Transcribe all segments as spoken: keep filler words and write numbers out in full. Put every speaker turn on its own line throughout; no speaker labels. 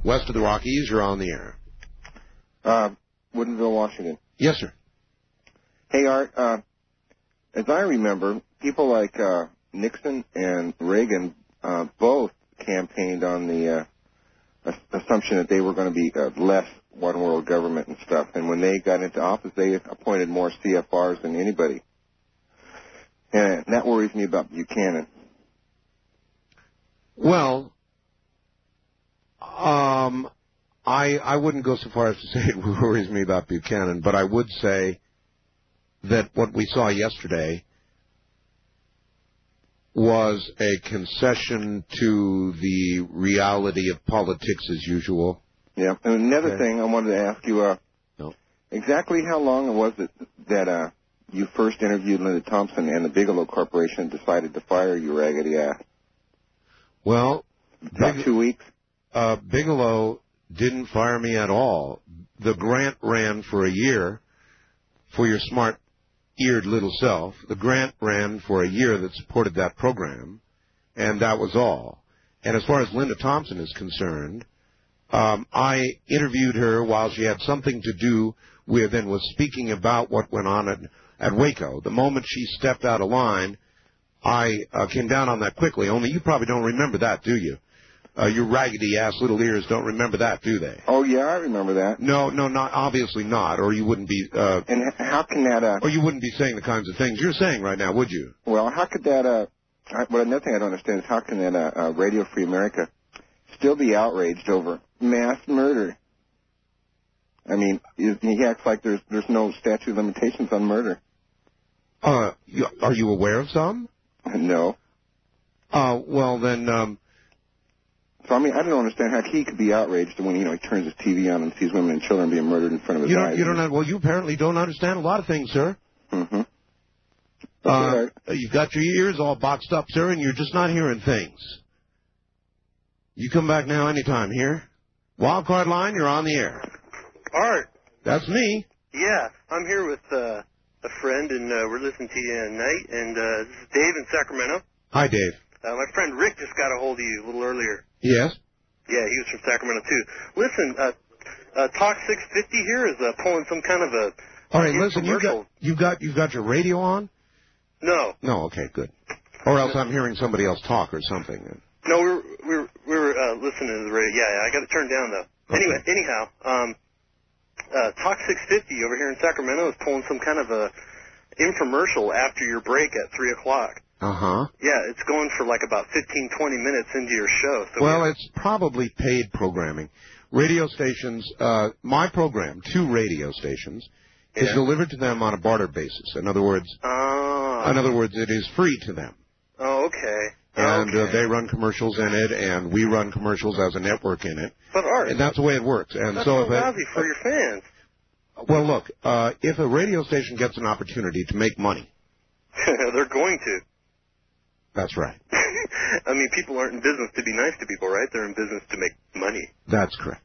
West of the Rockies, you're on the air.
Uh, Woodinville, Washington.
Yes, sir.
Hey, Art, uh, as I remember, people like uh, Nixon and Reagan uh, both campaigned on the uh, assumption that they were going to be uh, less one-world government and stuff. And when they got into office, they appointed more C F Rs than anybody. And that worries me about Buchanan.
Well, um, I I wouldn't go so far as to say it worries me about Buchanan, but I would say that what we saw yesterday was a concession to the reality of politics as usual.
Yeah. And another
okay.
thing I wanted to ask you, uh,
no.
exactly how long was it that uh, you first interviewed Linda Thompson and the Bigelow Corporation decided to fire you, raggedy ass?
Well,
about
Big,
two weeks.
Uh, Bigelow didn't fire me at all. The grant ran for a year for your smart-eared little self. The grant ran for a year that supported that program, and that was all. And as far as Linda Thompson is concerned, um, I interviewed her while she had something to do with and was speaking about what went on at, at Waco. The moment she stepped out of line, I uh, came down on that quickly, only you probably don't remember that, do you? Uh, your raggedy-ass little ears don't remember that, do they?
Oh, yeah, I remember that.
No, no, not obviously not, or you wouldn't be... Uh,
and how can that... Uh,
or you wouldn't be saying the kinds of things you're saying right now, would you?
Well, how could that... Uh, I, well, another thing I don't understand is how can that uh, uh, Radio Free America still be outraged over mass murder? I mean, he acts like there's there's no statute of limitations on murder.
Uh, you, are you aware of some?
No.
Uh, well, then... Um,
So, I mean, I don't understand how he could be outraged when, you know, he turns his T V on and sees women and children being murdered in front of his
you don't,
eyes.
You don't have, well, you apparently don't understand a lot of things, sir.
Mm-hmm.
Uh,
right.
You've got your ears all boxed up, sir, and you're just not hearing things. You come back now anytime here. Wildcard line, you're on the air.
Art.
That's me.
Yeah, I'm here with uh, a friend, and uh, we're listening to you tonight, and uh, this is Dave in Sacramento.
Hi, Dave.
Uh, my friend Rick just got a hold of you a little earlier.
Yes?
Yeah, he was from Sacramento, too. Listen, uh, uh, Talk six fifty here is uh, pulling some kind of a...
All right, listen, you've got, you've, got, you've got your radio on?
No.
No, okay, good. Or else I'm hearing somebody else talk or something.
No, we were, we were, we were uh, listening to the radio. Yeah, yeah, I got it turned down, though.
Okay.
Anyway, anyhow, um, uh, Talk six fifty over here in Sacramento is pulling some kind of a infomercial after your break at three o'clock.
Uh-huh.
Yeah, it's going for like about fifteen, twenty minutes into your show. So
well, it's probably paid programming. Radio stations, uh, my program, two radio stations,
yeah.
is delivered to them on a barter basis. In other words,
oh.
in other words, it is free to them.
Oh, okay.
And
okay.
Uh, they run commercials in it, and we run commercials as a network in it.
But Art,
and that's the way it works. And
that's
so,
so
if
lousy for your fans.
Well, look, uh, if a radio station gets an opportunity to make money,
they're going to.
That's right.
I mean, people aren't in business to be nice to people, right? They're in business to make money.
That's correct.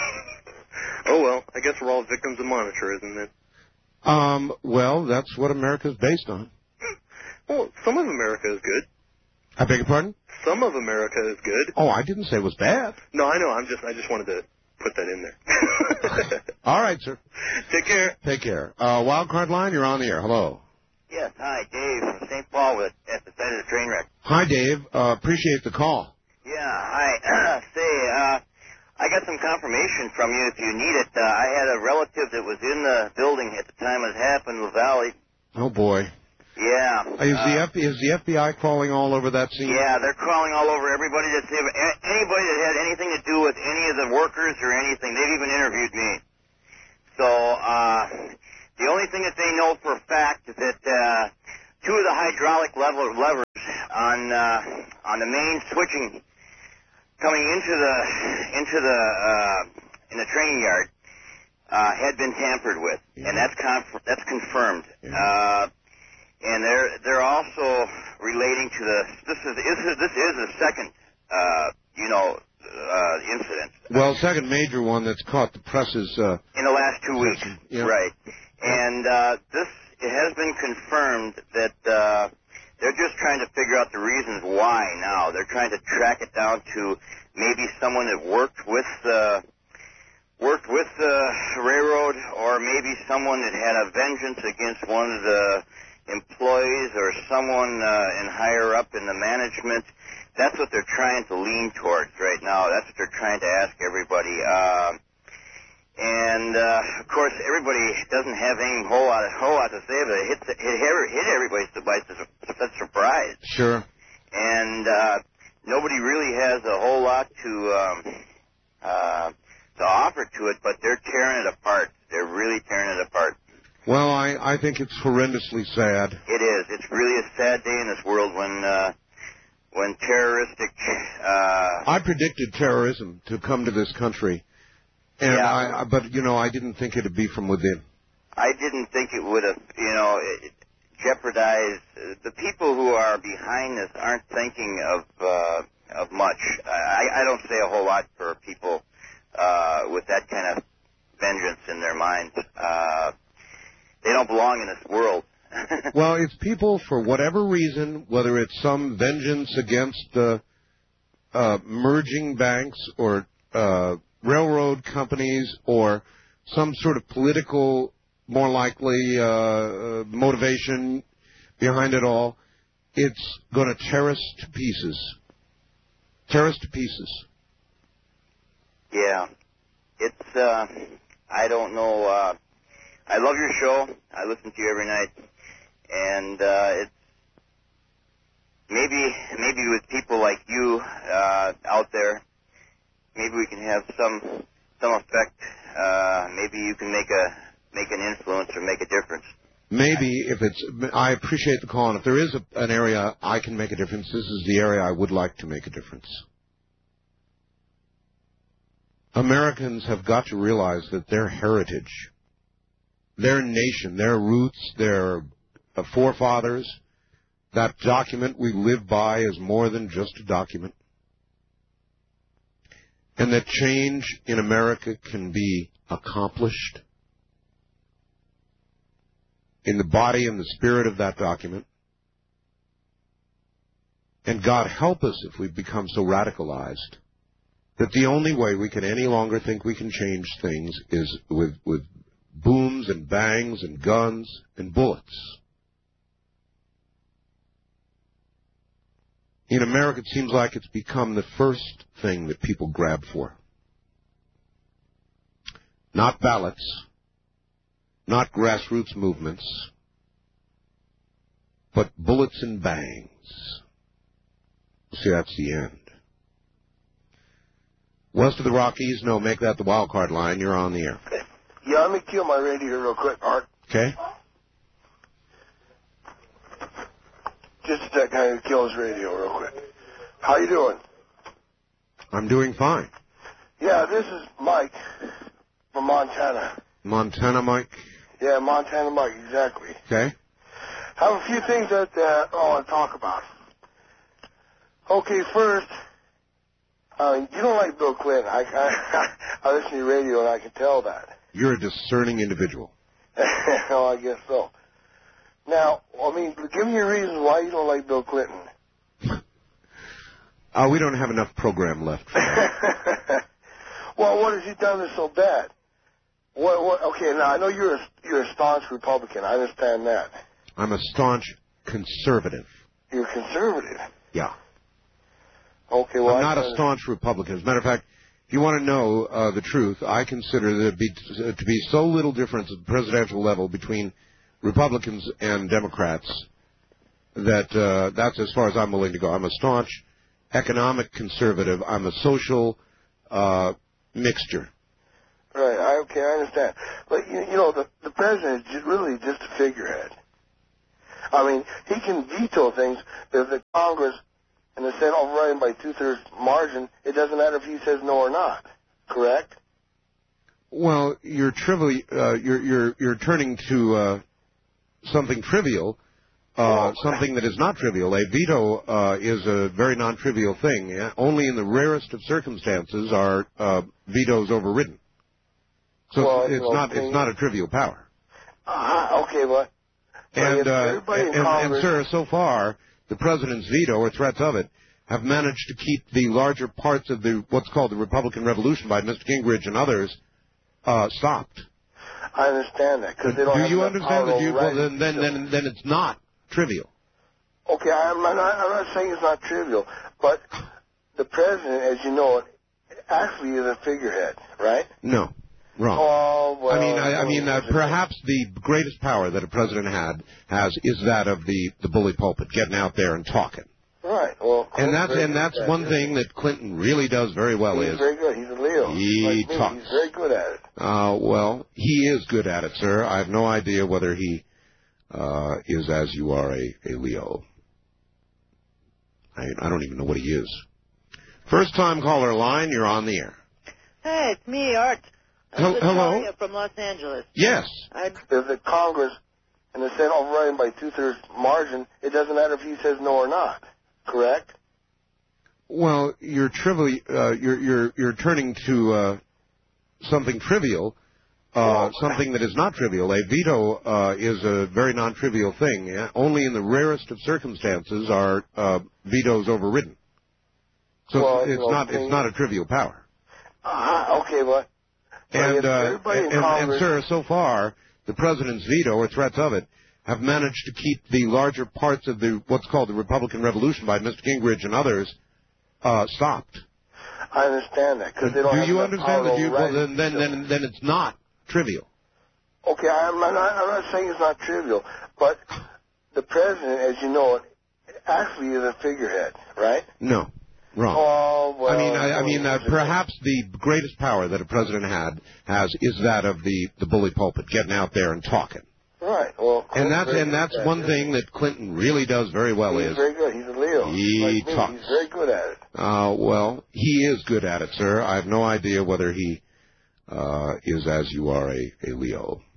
Oh, well, I guess we're all victims of monetarism then.
Um, well, that's what America's based on.
Well, some of America is good.
I beg your pardon?
Some of America is good.
Oh, I didn't say it was bad.
No, I know. I'm just, I just wanted to put that in there.
All right, sir.
Take care.
Take care. Uh, Wildcard line, you're on the air. Hello.
Yes, hi, Dave from Saint Paul with, at the site of the train wreck.
Hi, Dave. Uh, appreciate the call.
Yeah, hi. Say, uh, I got some confirmation from you if you need it. Uh, I had a relative that was in the building at the time it happened, La Valley.
Oh, boy.
Yeah.
Is,
uh,
the F- is the F B I crawling all over that scene?
Yeah, they're crawling all over everybody that's anybody that had anything to do with any of the workers or anything. They've even interviewed me. So, uh... the only thing that they know for a fact is that uh, two of the hydraulic lever levers on uh, on the main switching coming into the into the uh, in the training yard uh, had been tampered with, yeah. and that's conf- that's confirmed.
Yeah.
Uh, and they're they're also relating to the this is this is this is a second uh, you know. Uh, incident.
Well, second major one that's caught the presses. Uh,
in the last two weeks,
yeah.
right. And uh, this it has been confirmed that uh, they're just trying to figure out the reasons why now. They're trying to track it down to maybe someone that worked with uh, worked with the railroad, or maybe someone that had a vengeance against one of the employees or someone uh, in higher up in the management. That's what they're trying to lean towards right now. That's what they're trying to ask everybody. Uh, and, uh, of course, everybody doesn't have any whole lot, whole lot to say, but it hit, it hit everybody's device as a surprise.
Sure.
And uh, nobody really has a whole lot to um, uh, to offer to it, but they're tearing it apart. They're really tearing it apart.
Well, I, I think it's horrendously sad.
It is. It's really a sad day in this world when uh, when terroristic... Uh,
I predicted terrorism to come to this country, and
yeah.
I, but, you know, I didn't think it would be from within.
I didn't think it would have, you know, it, jeopardized... The people who are behind this aren't thinking of uh, of much. I, I don't say a whole lot for people uh, with that kind of vengeance in their minds. Uh, they don't belong in this world.
Well, it's people, for whatever reason, whether it's some vengeance against uh, uh, merging banks or uh, railroad companies or some sort of political, more likely, uh, motivation behind it all, it's going to tear us to pieces. Tear us to pieces.
Yeah. It's, uh, I don't know, uh, I love your show. I listen to you every night. And uh, it's maybe maybe with people like you uh, out there, maybe we can have some some effect. Uh, maybe you can make a make an influence or make a difference.
Maybe if it's, I appreciate the call, and if there is a, an area I can make a difference, this is the area I would like to make a difference. Americans have got to realize that their heritage, their nation, their roots, their uh, forefathers, that document we live by is more than just a document. And that change in America can be accomplished in the body and the spirit of that document. And God help us if we've become so radicalized that the only way we can any longer think we can change things is with, with booms and bangs and guns and bullets. In America, it seems like it's become the first thing that people grab for. Not ballots, not grassroots movements, but bullets and bangs. See, that's the end. West of the Rockies, no, make that the wild card line. You're on the air.
Okay. Yeah, let me kill my radio real quick, Art.
Okay.
Just a second, I'm going to kill his radio real quick. How you doing?
I'm doing fine.
Yeah, this is Mike from Montana.
Montana Mike?
Yeah, Montana Mike, exactly.
Okay.
I have a few things that uh, I want to talk about. Okay, first, uh, you don't like Bill Clinton. I, I, I listen to your radio and I can tell that.
You're a discerning individual.
Oh, I guess so. Now, I mean, give me your reasons why you don't like Bill Clinton.
Uh, we don't have enough program left for that.
Well, what has he done that's so bad? What, what, okay, now, I know you're a, you're a staunch Republican. I understand that.
I'm a staunch conservative.
You're conservative?
Yeah.
Okay, well,
I'm not
I,
a staunch Republican. As a matter of fact, if you want to know uh, the truth, I consider there to be, to be so little difference at the presidential level between Republicans and Democrats that uh, that's as far as I'm willing to go. I'm a staunch economic conservative. I'm a social uh, mixture.
Right. I, okay, I understand. But, you, you know, the, the president is just really just a figurehead. I mean, he can veto things if the Congress and the Senate overriding by two-thirds margin. It doesn't matter if he says no or not. Correct?
Well, you're trivial. Uh, you're you're you're turning to uh, something trivial, uh,
oh.
something that is not trivial. A veto uh, is a very non-trivial thing. Yeah? Only in the rarest of circumstances are uh, vetoes overridden. So
well,
it's, it's
well,
not it's not a trivial power.
Uh-huh. Okay, but
and, uh,
everybody
and,
in
and,
Congress...
and sir, so far the president's veto or threats of it have managed to keep the larger parts of the what's called the Republican Revolution by Mister Gingrich and others uh, stopped.
I understand that because they don't
Do
have
you
enough
understand
power
that? You,
to
well,
override
then, then,
it.
then, then it's not trivial.
Okay, I'm not, I'm not saying it's not trivial, but the president, as you know, actually is a figurehead, right?
No, wrong.
Oh, well,
I mean, I, I mean, uh, perhaps the greatest power that a president had has is that of the the bully pulpit, getting out there and talking.
Right. Well,
And that's and that's one thing that Clinton really does very well.
He's
is
very good. He's a Leo.
He
like me.
talks.
He's very good at it.
Uh, well, he is good at it, sir. I have no idea whether he uh, is as you are a, a Leo. I, I don't even know what he is. First time caller line, you're on the air.
Hey, it's me, Art.
Hel- hello?
Victoria from Los Angeles.
Yes.
I,
If the Congress and the Senate overriding by two-thirds margin, it doesn't matter if he says no or not. Correct?
Well, you're trivial. Uh, you're you're you're turning to uh, something trivial, uh, something that is not trivial. A veto uh, is a very non-trivial thing. Yeah? Only in the rarest of circumstances are uh, vetoes overridden. So
Well,
it's, it's
well,
not
can
it's
you-
not a trivial power.
Uh, okay, but... but
And,
if
uh,
everybody in
and, and,
Congress...
sir, so far, the president's veto or threats of it have managed to keep the larger parts of the what's called the Republican Revolution by Mister Gingrich and others uh, stopped.
I understand that because they don't
Do
have
you
enough
understand
power
that?
to
You, well,
override
then, then,
it.
then, then it's not trivial.
Okay, I'm not, I'm not saying it's not trivial, but the president, as you know, actually is a figurehead, right?
No, wrong.
Oh, well,
I mean, I, I mean, uh, perhaps the greatest power that a president had has is that of the the bully pulpit, getting out there and talking.
Right. Well,
And that's and that's one thing that Clinton really does very well.
He's
is
very good. He's a Leo.
He
like me.
talks.
He's very good at it.
Uh, well, he is good at it, sir. I have no idea whether he uh, is as you are a, a Leo.